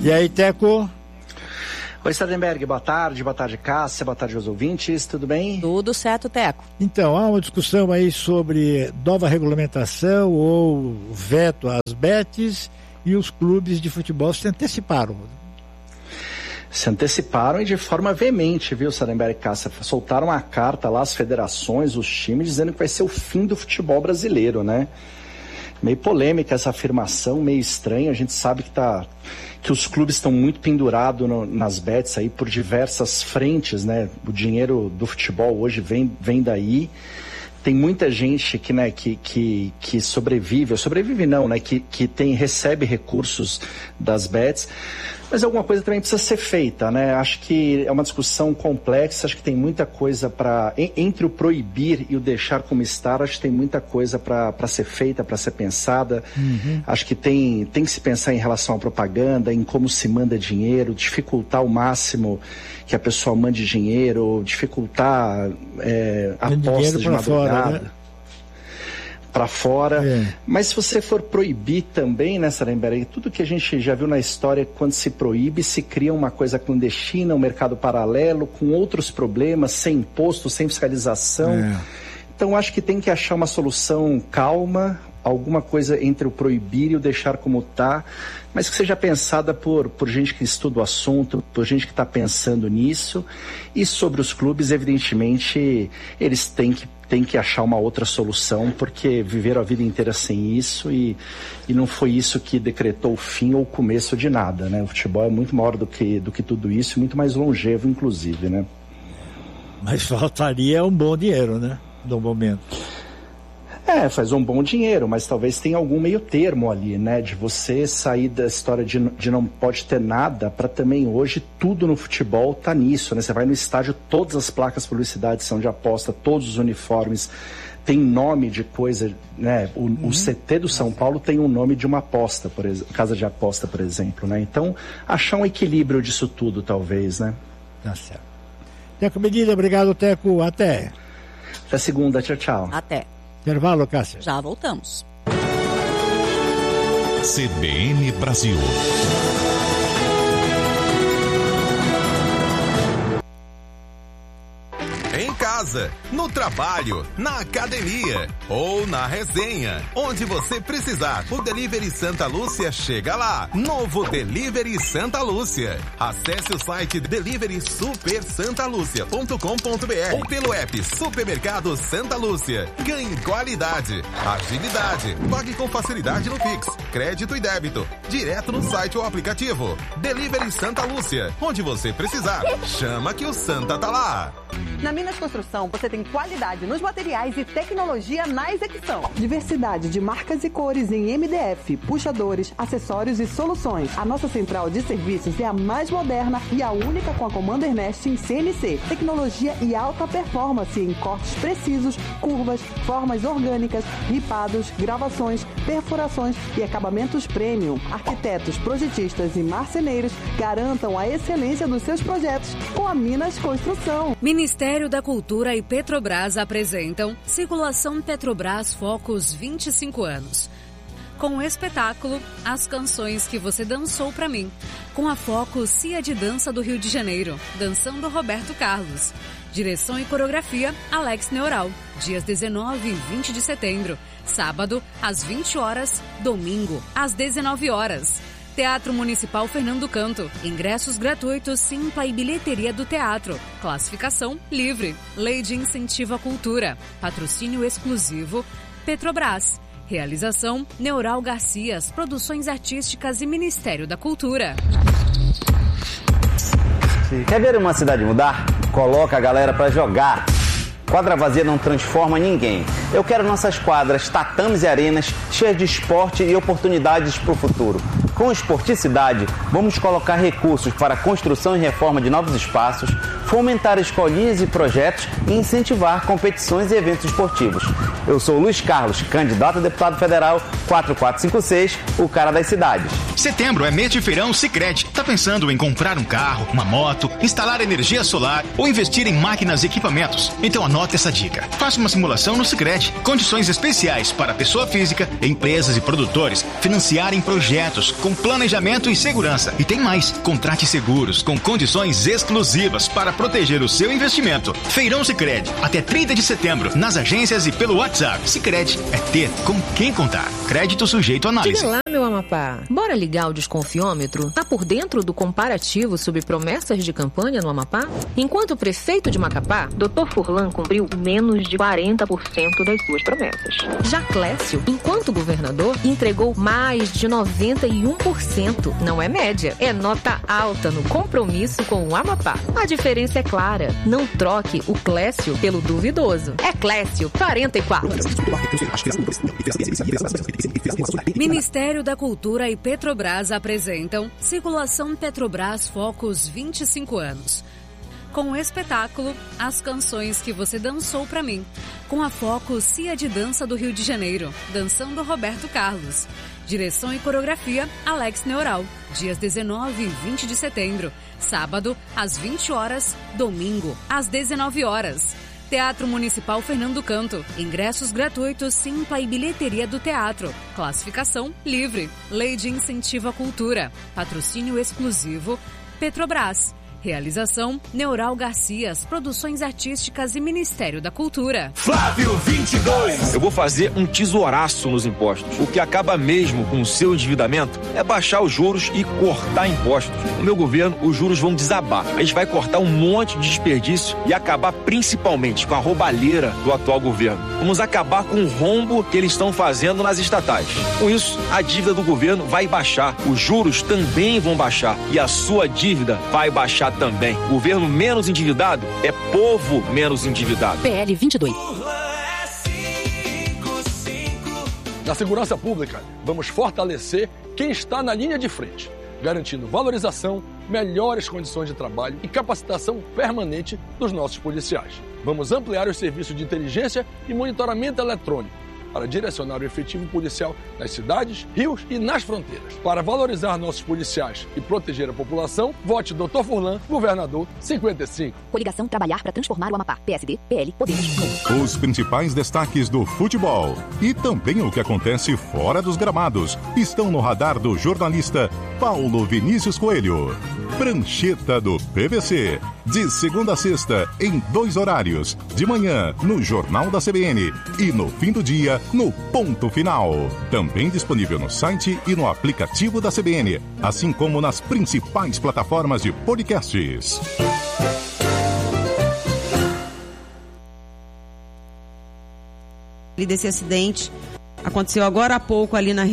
E aí, Teco? Oi, Sardenberg, boa tarde, Cássia, boa tarde aos ouvintes, tudo bem? Tudo certo, Teco. Então, há uma discussão aí sobre nova regulamentação ou veto às bets, e os clubes de futebol se anteciparam. Se anteciparam e de forma veemente, viu, Sardenberg e Cássia? Soltaram uma carta lá, as federações, os times, dizendo que vai ser o fim do futebol brasileiro, né? Meio polêmica essa afirmação, meio estranha. A gente sabe que os clubes estão muito pendurados nas bets aí por diversas frentes, né? O dinheiro do futebol hoje vem daí. Tem muita gente que sobrevive não, né? Que recebe recursos das bets. Mas alguma coisa também precisa ser feita, né? Acho que é uma discussão complexa, acho que tem muita coisa entre o proibir e o deixar como estar, acho que tem muita coisa para ser feita, para ser pensada. Uhum. Acho que tem que se pensar em relação à propaganda, em como se manda dinheiro, dificultar ao máximo que a pessoa mande dinheiro, dificultar apostas de madrugada. Fora, né? Para fora, mas se você for proibir também, né, Sardenberg, tudo que a gente já viu na história, quando se proíbe, se cria uma coisa clandestina, um mercado paralelo, com outros problemas, sem imposto, sem fiscalização. Então acho que tem que achar uma solução calma, alguma coisa entre o proibir e o deixar como está, mas que seja pensada por gente que estuda o assunto, por gente que está pensando nisso. E sobre os clubes, evidentemente, eles têm que achar uma outra solução, porque viveram a vida inteira sem isso e não foi isso que decretou o fim ou o começo de nada, né? O futebol é muito maior do que tudo isso, muito mais longevo, inclusive, né? Mas faltaria um bom dinheiro, né? No momento. Faz um bom dinheiro, mas talvez tenha algum meio termo ali, né? De você sair da história de não pode ter nada, para também hoje tudo no futebol tá nisso, né? Você vai no estádio, todas as placas de publicidade são de aposta, todos os uniformes tem nome de coisa, né? O CT do São Paulo tem um nome de uma aposta, por exemplo, casa de aposta, por exemplo, né? Então, achar um equilíbrio disso tudo, talvez, né? Tá certo. Teco Medina, obrigado, Teco. Até segunda, tchau. Até. Intervalo, Cássia. Já voltamos. CBN Brasil. Em casa, no trabalho, na academia ou na resenha, onde você precisar, o Delivery Santa Lúcia chega lá. Novo Delivery Santa Lúcia. Acesse o site deliverysupersantalucia.com.br ou pelo app Supermercado Santa Lúcia. Ganhe qualidade, agilidade, pague com facilidade no Pix, crédito e débito, direto no site ou aplicativo. Delivery Santa Lúcia, onde você precisar. Chama que o Santa tá lá. Na Minas Construção, você tem qualidade nos materiais e tecnologia na execução. Diversidade de marcas e cores em MDF, puxadores, acessórios e soluções. A nossa central de serviços é a mais moderna e a única com a Commander Nest em CNC. Tecnologia e alta performance em cortes precisos, curvas, formas orgânicas, ripados, gravações, perfurações e acabamentos premium. Arquitetos, projetistas e marceneiros garantam a excelência dos seus projetos com a Minas Construção. Ministério da Cultura e Petrobras apresentam Circulação Petrobras Focus 25 anos. Com o espetáculo As Canções que Você Dançou Pra Mim, com a Focus Cia de Dança do Rio de Janeiro, dançando Roberto Carlos. Direção e coreografia Alex Neural, dias 19 e 20 de setembro, sábado às 20 horas, domingo às 19 horas. Teatro Municipal Fernando Canto. Ingressos gratuitos, Simpla e bilheteria do teatro. Classificação livre. Lei de Incentivo à Cultura. Patrocínio exclusivo Petrobras. Realização Neural Garcias, Produções Artísticas e Ministério da Cultura. Quer ver uma cidade mudar? Coloca a galera pra jogar. Quadra vazia não transforma ninguém. Eu quero nossas quadras, tatames e arenas cheias de esporte e oportunidades para o futuro. Com Esporticidade, vamos colocar recursos para a construção e reforma de novos espaços, fomentar escolinhas e projetos e incentivar competições e eventos esportivos. Eu sou o Luiz Carlos, candidato a deputado federal 4456, o cara das cidades. Setembro é mês de feirão Sicredi. Tá pensando em comprar um carro, uma moto, instalar energia solar ou investir em máquinas e equipamentos? Então anota essa dica. Faça uma simulação no Sicredi. Condições especiais para pessoa física, empresas e produtores financiarem projetos com planejamento e segurança. E tem mais. Contrate seguros com condições exclusivas para proteger o seu investimento. Feirão Sicredi, até 30 de setembro, nas agências e pelo WhatsApp. Sicredi é ter com quem contar. Crédito sujeito à análise. Diga lá, meu Amapá. Bora ligar o desconfiômetro? Tá por dentro do comparativo sobre promessas de campanha no Amapá? Enquanto prefeito de Macapá, Dr. Furlan cumpriu menos de 40% das suas promessas. Já Clécio, enquanto governador, entregou mais de 91%. Não é média, é nota alta no compromisso com o Amapá. A diferença é clara. Não troque o Clécio pelo duvidoso. É Clécio 44. Ministério da Cultura e Petrobras apresentam Circulação Petrobras Focus 25 anos. Com o espetáculo As Canções que Você Dançou Pra Mim, com a Focus Cia de Dança do Rio de Janeiro, dançando Roberto Carlos. Direção e coreografia Alex Neural. Dias 19 e 20 de setembro. Sábado, às 20 horas. Domingo, às 19 horas. Teatro Municipal Fernando Canto. Ingressos gratuitos, Simpla e bilheteria do teatro. Classificação livre. Lei de Incentivo à Cultura. Patrocínio exclusivo Petrobras. Realização Neural Garcias, Produções Artísticas e Ministério da Cultura. Flávio 22. Eu vou fazer um tesouraço nos impostos. O que acaba mesmo com o seu endividamento é baixar os juros e cortar impostos. No meu governo, os juros vão desabar. A gente vai cortar um monte de desperdício e acabar principalmente com a roubalheira do atual governo. Vamos acabar com o rombo que eles estão fazendo nas estatais. Com isso, a dívida do governo vai baixar, os juros também vão baixar e a sua dívida vai baixar também. Governo menos endividado é povo menos endividado. PL 22. Na segurança pública, vamos fortalecer quem está na linha de frente, garantindo valorização, melhores condições de trabalho e capacitação permanente dos nossos policiais. Vamos ampliar os serviços de inteligência e monitoramento eletrônico para direcionar o efetivo policial nas cidades, rios e nas fronteiras. Para valorizar nossos policiais e proteger a população, vote Dr. Furlan, governador 55. Coligação Trabalhar para Transformar o Amapá. PSD, PL, Podemos. Os principais destaques do futebol e também o que acontece fora dos gramados estão no radar do jornalista Paulo Vinícius Coelho. Prancheta do PVC, de segunda a sexta, em 2 horários, de manhã no Jornal da CBN e no fim do dia no Ponto Final. Também disponível no site e no aplicativo da CBN, assim como nas principais plataformas de podcasts. Desse acidente aconteceu agora há pouco ali na